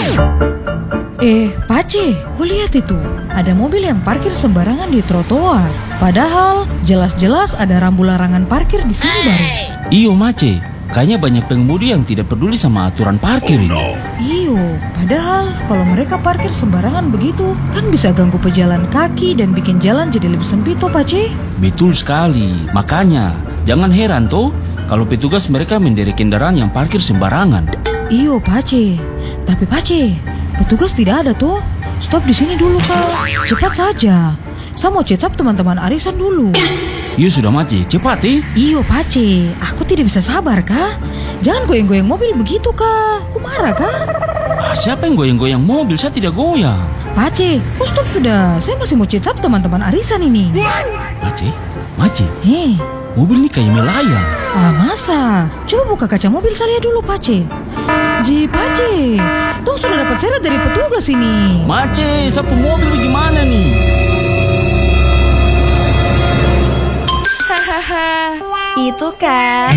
Pace, kau lihat itu? Ada mobil yang parkir sembarangan di trotoar. Padahal jelas-jelas ada rambu larangan parkir di sini baru. Iyo Mace, kayaknya banyak pengemudi yang tidak peduli sama aturan parkir ini. Iyo, padahal kalau mereka parkir sembarangan begitu, kan bisa ganggu pejalan kaki dan bikin jalan jadi lebih sempit toh, Pace. Betul sekali, makanya jangan heran toh kalau petugas mereka menderek kendaraan yang parkir sembarangan. Iyo, Pace. Tapi Pace, petugas tidak ada tuh. Stop di sini dulu, Kak. Cepat saja. Saya mau cecap teman-teman arisan dulu. Iyo sudah Mace, cepat Iyo, Pace. Aku tidak bisa sabar, Kak. Jangan goyang-goyang mobil begitu, Kak. Aku marah, Kak. Siapa yang goyang-goyang mobil? Saya tidak goyang. Pace, stop sudah. Saya masih mau cecap teman-teman arisan ini. Mace, mobil ini kayak melayang. Masa? Coba buka kaca mobil saya dulu, Pace. Pace, tuh sudah dapat seret dari petugas ini. Mace, sapu mobil bagaimana nih? Hahaha, itu kan